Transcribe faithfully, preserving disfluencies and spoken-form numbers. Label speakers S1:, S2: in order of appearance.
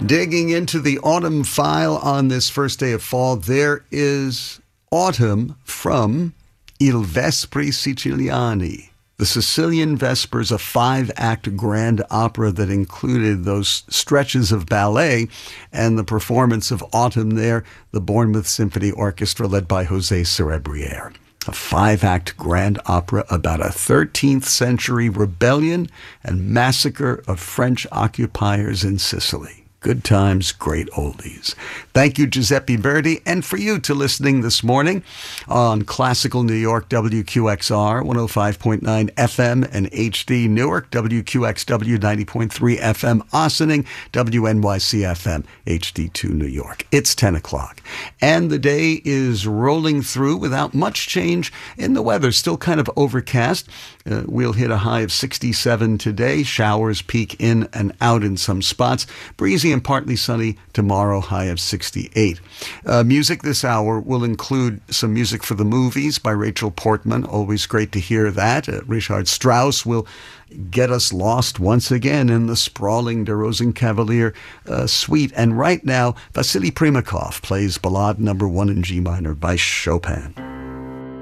S1: Digging into the autumn file on this first day of fall, there is Autumn from Il Vespri Siciliani. The Sicilian Vespers, a five-act grand opera that included those stretches of ballet and the performance of Autumn there, the Bournemouth Symphony Orchestra led by José Cerebriere. A five-act grand opera about a thirteenth century rebellion and massacre of French occupiers in Sicily. Good times, great oldies. Thank you, Giuseppe Verdi, and for you to listening this morning on Classical New York, W Q X R, one oh five point nine F M and H D Newark, W Q X W ninety point three F M Ossining, W N Y C F M, H D two New York. It's ten o'clock, and the day is rolling through without much change in the weather. Still kind of overcast. Uh, we'll hit a high of sixty-seven today. Showers peak in and out in some spots. Breezy and partly sunny tomorrow, high of sixty-eight. Uh, music this hour will include some music for the movies by Rachel Portman. Always great to hear that. Uh, Richard Strauss will get us lost once again in the sprawling De Rosenkavalier uh, suite. And right now, Vasily Primakov plays Ballade number one in G minor by Chopin.